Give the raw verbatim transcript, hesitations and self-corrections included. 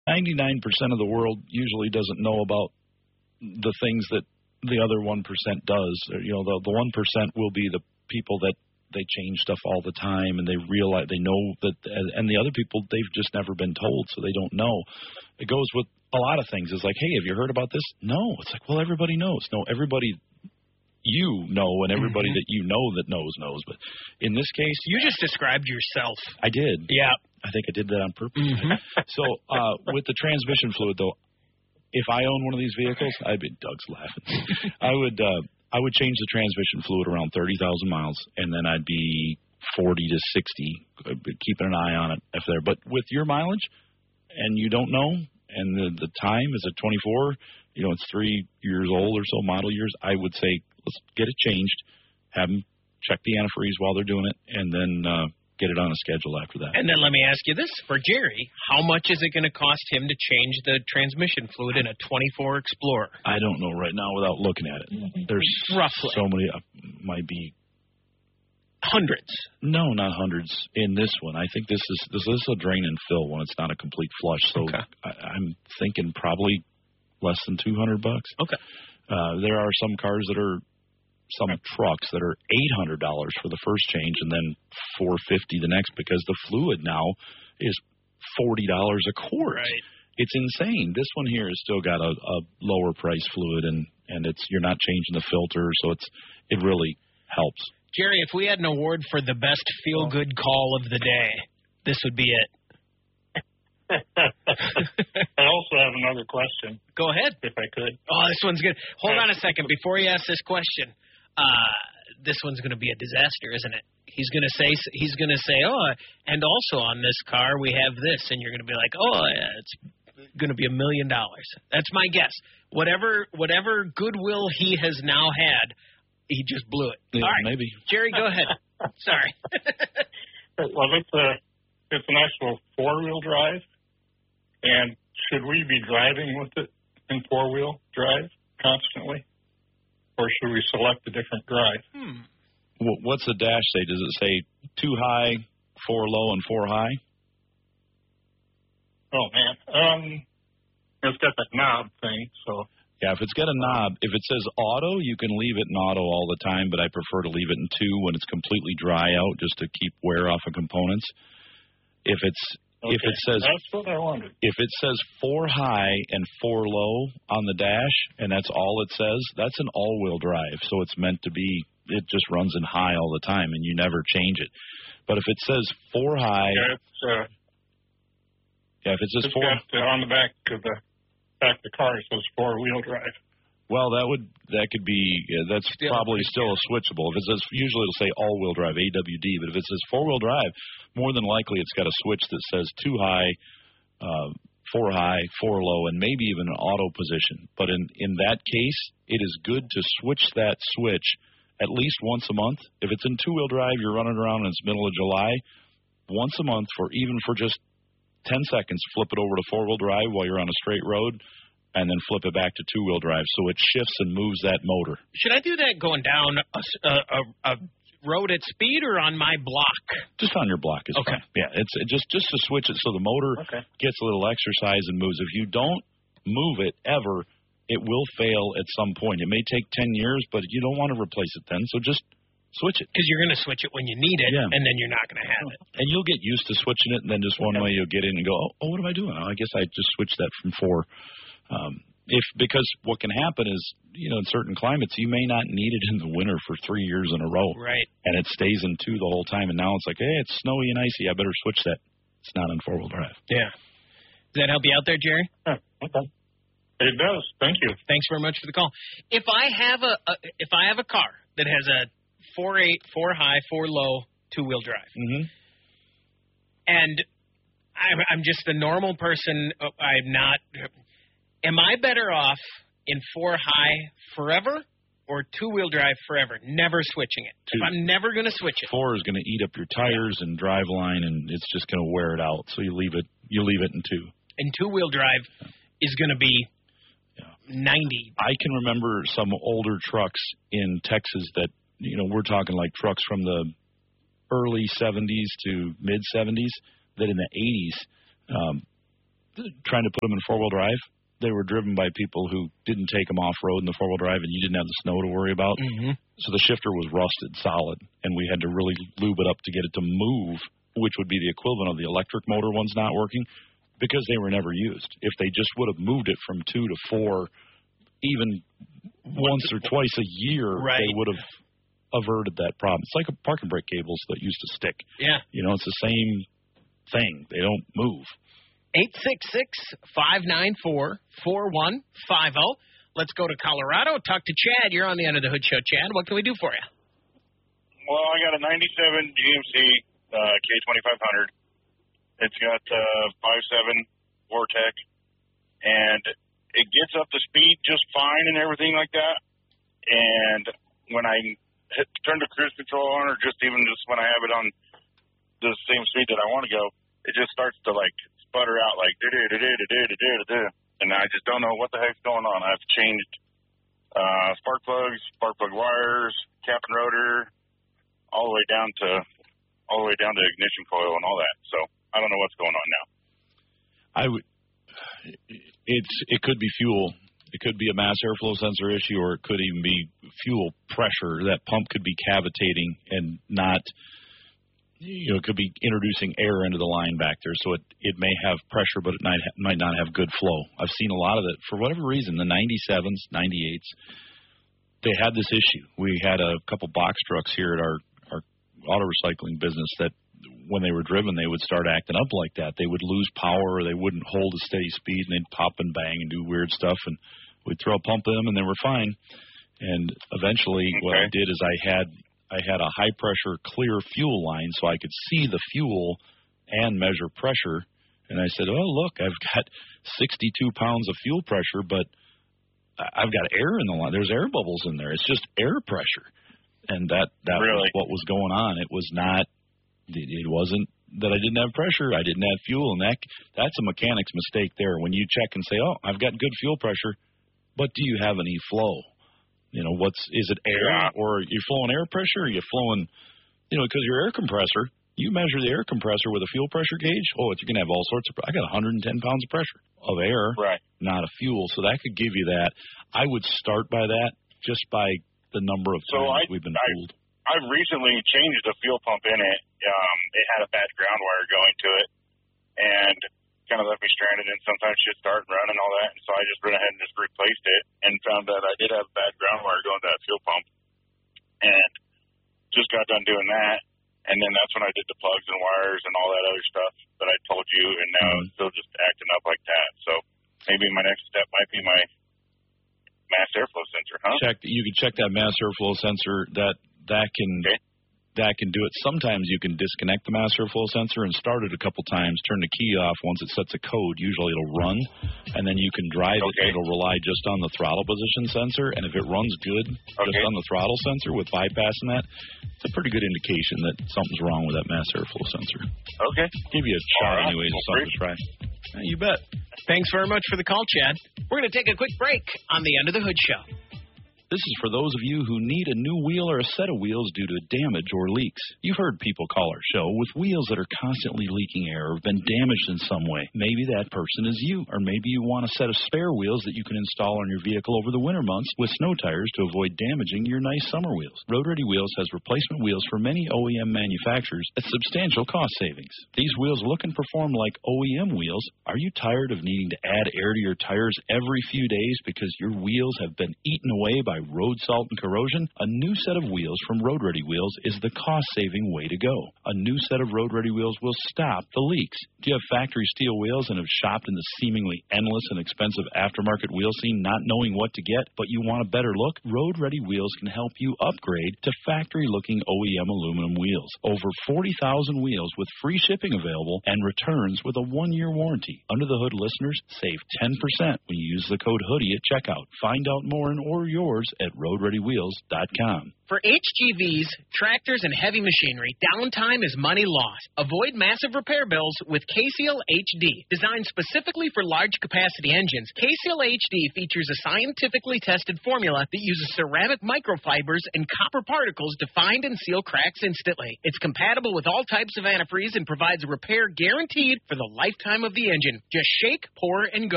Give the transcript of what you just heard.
ninety-nine percent of the world usually doesn't know about the things that the other one percent does. You know, the, the one percent will be the people that they change stuff all the time, and they realize they know that, and the other people, they've just never been told, so they don't know. It goes with a lot of things. It's like, hey, have you heard about this? No. It's like, well, everybody knows. No, everybody you know, and everybody mm-hmm. that you know that knows knows. But in this case, you just described yourself. I did. Yeah. I think I did that on purpose. Mm-hmm. So uh, with the transmission fluid, though, if I own one of these vehicles, I'd be Doug's laughing. I would. Uh, I would change the transmission fluid around thirty thousand miles, and then I'd be forty to sixty, keeping an eye on it if there. But with your mileage, and you don't know, and the, the time is at twenty-four, you know, it's three years old or so, model years, I would say let's get it changed, have them check the antifreeze while they're doing it, and then uh, get it on a schedule after that. And then let me ask you this. For Jerry, how much is it going to cost him to change the transmission fluid in a twenty-four Explorer? I don't know right now without looking at it. There's roughly so many, uh, might be hundreds. No, not hundreds in this one. I think this is this is a drain and fill one. It's not a complete flush. So okay. I, I'm thinking probably less than two hundred bucks. Okay. Uh, there are some cars that are some trucks that are eight hundred dollars for the first change and then four hundred fifty dollars the next, because the fluid now is forty dollars a quart. Right. It's insane. This one here has still got a, a lower price fluid, and, and it's you're not changing the filter, so it's it really helps. Jerry, if we had an award for the best feel-good call of the day, this would be it. I also have another question. Go ahead. If I could. Oh, this one's good. Hold on a second. Before you ask this question, uh, this one's going to be a disaster, isn't it? He's going to say, he's going to say, oh, and also on this car we have this, and you're going to be like, oh, yeah, it's going to be a million dollars. That's my guess. Whatever, whatever goodwill he has now had, he just blew it. Yeah, all right, maybe. Jerry, go ahead. Sorry. Well, it's a it's an actual four-wheel drive, and should we be driving with it in four-wheel drive constantly, or should we select a different drive? Hmm. What's the dash say? Does it say two high, four low, and four high? Oh man, um, it's got that knob thing, so. Yeah, if it's got a knob, if it says auto, you can leave it in auto all the time, but I prefer to leave it in two when it's completely dry out, just to keep wear off of components. If it's okay. if it says that's what I wanted. If it says four high and four low on the dash, and that's all it says, that's an all-wheel drive, so it's meant to be. It just runs in high all the time, and you never change it. But if it says four high, yeah, it's, uh, yeah, if it says it's four got, uh, on the back of the. back of the car, it says four-wheel drive. Well, that would that could be yeah, that's still, probably still a switchable. If it says usually it'll say all-wheel drive A W D, but if it says four-wheel drive, more than likely it's got a switch that says two high, uh, four high, four low, and maybe even an auto position. But in in that case, it is good to switch that switch at least once a month. If it's in two-wheel drive, you're running around and it's middle of July, once a month for even for just ten seconds, flip it over to four-wheel drive while you're on a straight road, and then flip it back to two-wheel drive, so it shifts and moves that motor. Should I do that going down a, a, a road at speed or on my block? Just on your block is okay. fine. Yeah, it's it just just to switch it so the motor okay. gets a little exercise and moves. If you don't move it ever, it will fail at some point. It may take ten years, but you don't want to replace it then, so just switch it. Because you're going to switch it when you need it, yeah. and then you're not going to have it. And you'll get used to switching it, and then just one way you'll get in and go, oh, oh what am I doing? Oh, I guess I just switched that from four. Um, if because what can happen is, you know, in certain climates, you may not need it in the winter for three years in a row. Right. And it stays in two the whole time, and now it's like, hey, it's snowy and icy. I better switch that. It's not on four-wheel drive. Yeah. Does that help you out there, Jerry? Huh, okay. It does. Thank you. Thanks very much for the call. If I have a, a if I have a car that has a four eight, four high, four low, two-wheel drive, mm-hmm. and I'm, I'm just a normal person, I'm not. Am I better off in four high forever or two-wheel drive forever, never switching it? Two. If I'm never going to switch it. Four is going to eat up your tires and drive line, and it's just going to wear it out. So you leave it. You leave it in two. And two-wheel drive yeah. is going to be yeah. ninety. I can remember some older trucks in Texas that, you know, we're talking like trucks from the early seventies to mid seventies that in the eighties, um, trying to put them in four-wheel drive, they were driven by people who didn't take them off-road in the four-wheel drive, and you didn't have the snow to worry about. Mm-hmm. So the shifter was rusted solid, and we had to really lube it up to get it to move, which would be the equivalent of the electric motor ones not working, because they were never used. If they just would have moved it from two to four, even once or twice a year, right. they would have averted that problem. It's like a parking brake cables that used to stick. Yeah. You know, it's the same thing. They don't move. eight six six, five nine four, four one five zero. Let's go to Colorado. Talk to Chad. You're on the Under the Hood Show, Chad. What can we do for you? Well, I got a ninety-seven G M C uh, K twenty-five hundred. It's got uh, five seven Vortec, and it gets up to speed just fine and everything like that. And when I hit, turn the cruise control on, or just even just when I have it on the same speed that I want to go, it just starts to like sputter out like do do do do do do do do, and I just don't know what the heck's going on. I've changed uh, spark plugs, spark plug wires, cap and rotor, all the way down to all the way down to ignition coil and all that. So I don't know what's going on now. I would. It's it could be fuel. It could be a mass airflow sensor issue, or it could even be fuel pressure. That pump could be cavitating and not. You know, it could be introducing air into the line back there, so it, it may have pressure, but it might, might not have good flow. I've seen a lot of it. For whatever reason, the ninety-sevens, ninety-eights, they had this issue. We had a couple box trucks here at our, our auto recycling business that when they were driven, they would start acting up like that. They would lose power, or they wouldn't hold a steady speed, and they'd pop and bang and do weird stuff, and we'd throw a pump in them, and they were fine. And eventually okay. what I did is I had – I had a high-pressure clear fuel line so I could see the fuel and measure pressure. And I said, oh, look, I've got sixty-two pounds of fuel pressure, but I've got air in the line. There's air bubbles in there. It's just air pressure. And that, that really? was what was going on. It was not – it wasn't that I didn't have pressure. I didn't have fuel. And that that's a mechanic's mistake there. When you check and say, oh, I've got good fuel pressure, but do you have any flow? You know, what's is it air, yeah. or are you flowing air pressure? Or are you flowing, you know, because your air compressor, you measure the air compressor with a fuel pressure gauge. Oh, it's, you're going to have all sorts of, I got one hundred ten pounds of pressure of air, right. not a fuel. So that could give you that. I would start by that just by the number of so times I, we've been I, fooled. I've recently changed the fuel pump in it. Um, it had a bad ground wire going to it, and kind of left me stranded, and sometimes she'd start and run and all that, and so I just went ahead and just replaced it and found that I did have bad ground wire going to that fuel pump, and just got done doing that, and then that's when I did the plugs and wires and all that other stuff that I told you, and now mm-hmm. it's still just acting up like that. So maybe my next step might be my mass airflow sensor, huh? Check. You can check that mass airflow sensor. That that can okay. that can do it. Sometimes you can disconnect the mass airflow sensor and start it a couple times, turn the key off. Once it sets a code, usually it'll run, and then you can drive okay. it. It'll rely just on the throttle position sensor, and if it runs good okay. just on the throttle sensor with bypassing that, it's a pretty good indication that something's wrong with that mass airflow sensor. Okay. Give you a shot right. anyways well, or something to try. Yeah, you bet. Thanks very much for the call, Chad. We're going to take a quick break on the Under the Hood Show. This is for those of you who need a new wheel or a set of wheels due to damage or leaks. You've heard people call our show with wheels that are constantly leaking air or have been damaged in some way. Maybe that person is you, or maybe you want a set of spare wheels that you can install on your vehicle over the winter months with snow tires to avoid damaging your nice summer wheels. Road Ready Wheels has replacement wheels for many O E M manufacturers at substantial cost savings. These wheels look and perform like O E M wheels. Are you tired of needing to add air to your tires every few days because your wheels have been eaten away by road salt and corrosion? A new set of wheels from Road Ready Wheels is the cost-saving way to go. A new set of Road Ready Wheels will stop the leaks. Do you have factory steel wheels and have shopped in the seemingly endless and expensive aftermarket wheel scene not knowing what to get, but you want a better look? Road Ready Wheels can help you upgrade to factory-looking O E M aluminum wheels. Over forty thousand wheels with free shipping available and returns with a one-year warranty. Under the Hood listeners save ten percent when you use the code HOODIE at checkout. Find out more and order yours at road ready wheels dot com. For H G Vs, tractors, and heavy machinery, downtime is money lost. Avoid massive repair bills with K C L H D. Designed specifically for large-capacity engines, K C L H D features a scientifically tested formula that uses ceramic microfibers and copper particles to find and seal cracks instantly. It's compatible with all types of antifreeze and provides a repair guaranteed for the lifetime of the engine. Just shake, pour, and go.